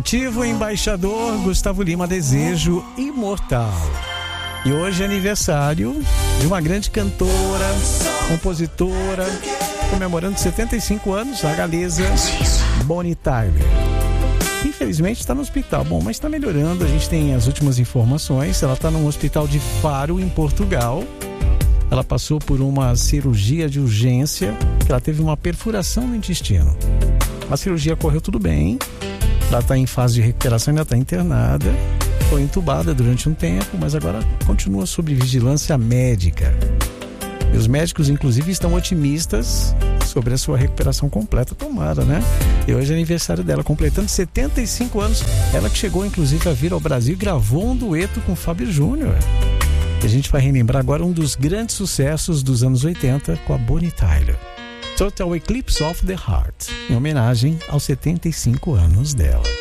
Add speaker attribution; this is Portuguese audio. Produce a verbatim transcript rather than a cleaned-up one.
Speaker 1: Ativo embaixador Gustavo Lima, Desejo Imortal. E hoje é aniversário de uma grande cantora, compositora, comemorando setenta e cinco anos, a galesa Bonnie Tyler. Infelizmente está no hospital, bom, mas está melhorando, a gente tem as últimas informações. Ela está num hospital de Faro, em Portugal. Ela passou por uma cirurgia de urgência, que ela teve uma perfuração no intestino. A cirurgia correu tudo bem. Ela está em fase de recuperação, ainda está internada. Foi entubada durante um tempo, mas agora continua sob vigilância médica. E os médicos, inclusive, estão otimistas sobre a sua recuperação completa. Tomara, né? E hoje é aniversário dela, completando setenta e cinco anos. Ela que chegou, inclusive, a vir ao Brasil e gravou um dueto com Fábio Júnior. E a gente vai relembrar agora um dos grandes sucessos dos anos oitenta com a Bonnie Tyler. Total Eclipse of the Heart, em homenagem aos setenta e cinco anos dela.